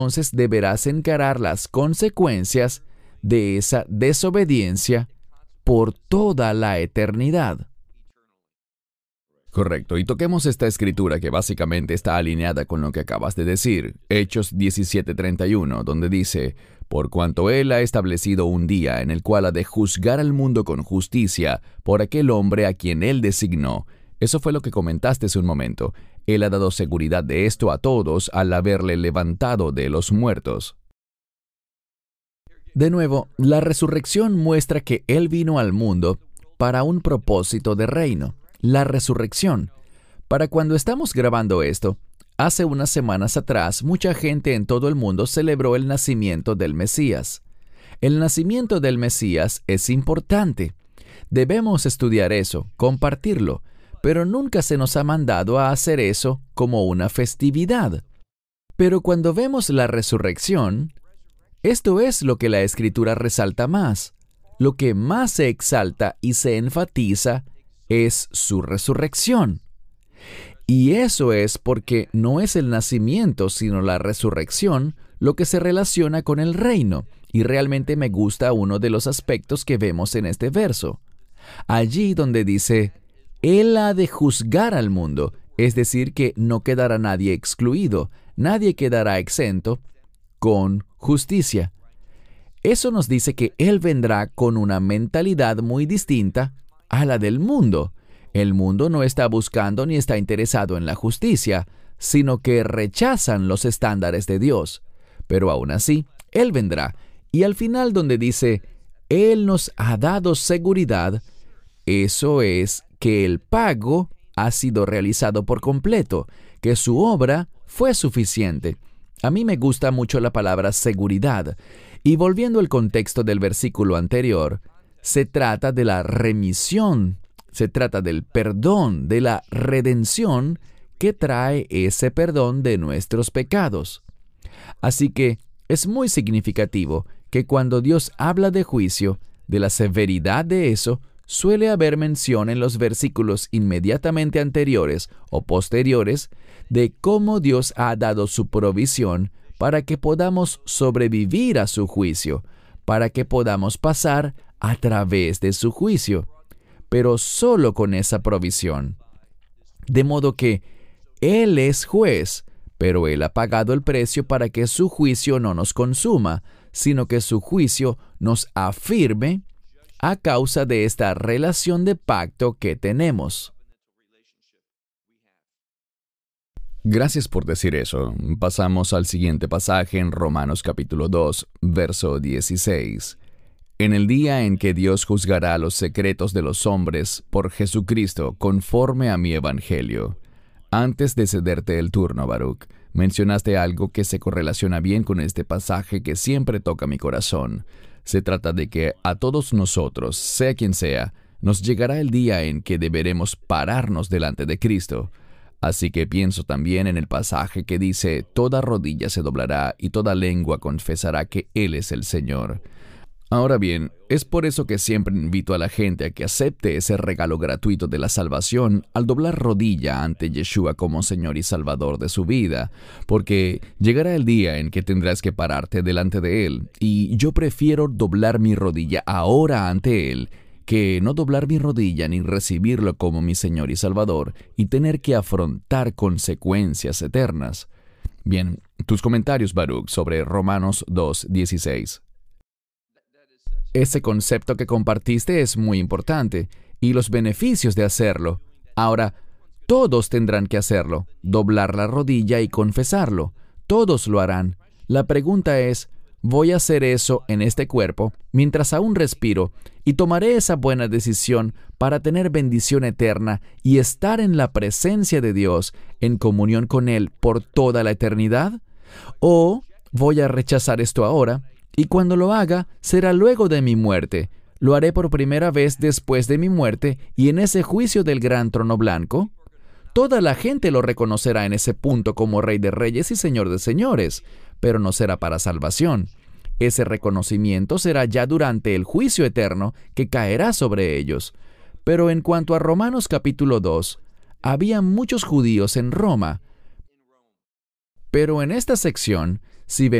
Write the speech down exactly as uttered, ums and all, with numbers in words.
entonces deberás encarar las consecuencias de esa desobediencia por toda la eternidad. Correcto, y toquemos esta escritura que básicamente está alineada con lo que acabas de decir, Hechos diecisiete treinta y uno, donde dice, por cuanto Él ha establecido un día en el cual ha de juzgar al mundo con justicia por aquel hombre a quien Él designó. Eso fue lo que comentaste hace un momento. Él ha dado seguridad de esto a todos al haberle levantado de los muertos. De nuevo, la resurrección muestra que Él vino al mundo para un propósito de reino. La resurrección. Para cuando estamos grabando esto, hace unas semanas atrás, mucha gente en todo el mundo celebró el nacimiento del Mesías. El nacimiento del Mesías es importante. Debemos estudiar eso, compartirlo, pero nunca se nos ha mandado a hacer eso como una festividad. Pero cuando vemos la resurrección, esto es lo que la Escritura resalta más. Lo que más se exalta y se enfatiza es su resurrección. Y eso es porque no es el nacimiento, sino la resurrección, lo que se relaciona con el reino. Y realmente me gusta uno de los aspectos que vemos en este verso. Allí donde dice, Él ha de juzgar al mundo, es decir, que no quedará nadie excluido, nadie quedará exento, con justicia. Eso nos dice que Él vendrá con una mentalidad muy distinta a la del mundo. El mundo no está buscando ni está interesado en la justicia, sino que rechazan los estándares de Dios. Pero aún así, Él vendrá. Y al final donde dice, Él nos ha dado seguridad, eso es que el pago ha sido realizado por completo, que su obra fue suficiente. A mí me gusta mucho la palabra seguridad. Y volviendo al contexto del versículo anterior, se trata de la remisión, se trata del perdón, de la redención que trae ese perdón de nuestros pecados. Así que es muy significativo que cuando Dios habla de juicio, de la severidad de eso, suele haber mención en los versículos inmediatamente anteriores o posteriores de cómo Dios ha dado su provisión para que podamos sobrevivir a su juicio, para que podamos pasar a través de su juicio, pero solo con esa provisión. De modo que Él es juez, pero Él ha pagado el precio para que su juicio no nos consuma, sino que su juicio nos afirme a causa de esta relación de pacto que tenemos. Gracias por decir eso. Pasamos al siguiente pasaje en Romanos capítulo dos, verso dieciséis. En el día en que Dios juzgará los secretos de los hombres por Jesucristo conforme a mi evangelio. Antes de cederte el turno, Baruch, mencionaste algo que se correlaciona bien con este pasaje que siempre toca mi corazón. Se trata de que a todos nosotros, sea quien sea, nos llegará el día en que deberemos pararnos delante de Cristo. Así que pienso también en el pasaje que dice, toda rodilla se doblará y toda lengua confesará que Él es el Señor. Ahora bien, es por eso que siempre invito a la gente a que acepte ese regalo gratuito de la salvación al doblar rodilla ante Yeshua como Señor y Salvador de su vida, porque llegará el día en que tendrás que pararte delante de Él, y yo prefiero doblar mi rodilla ahora ante Él, que no doblar mi rodilla ni recibirlo como mi Señor y Salvador y tener que afrontar consecuencias eternas. Bien, tus comentarios, Baruch, sobre Romanos dos dieciséis. Ese concepto que compartiste es muy importante, y los beneficios de hacerlo. Ahora, todos tendrán que hacerlo, doblar la rodilla y confesarlo. Todos lo harán. La pregunta es, ¿voy a hacer eso en este cuerpo mientras aún respiro y tomaré esa buena decisión para tener bendición eterna y estar en la presencia de Dios en comunión con Él por toda la eternidad? ¿O voy a rechazar esto ahora? Y cuando lo haga, será luego de mi muerte. Lo haré por primera vez después de mi muerte y en ese juicio del gran trono blanco. Toda la gente lo reconocerá en ese punto como Rey de Reyes y Señor de Señores, pero no será para salvación. Ese reconocimiento será ya durante el juicio eterno que caerá sobre ellos. Pero en cuanto a Romanos capítulo dos, había muchos judíos en Roma. Pero en esta sección Si